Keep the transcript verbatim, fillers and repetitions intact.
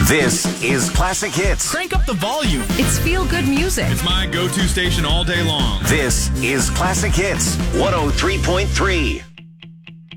This is Classic Hits. Crank up the volume. It's feel-good music. It's my go-to station all day long. This is Classic Hits one oh three point three.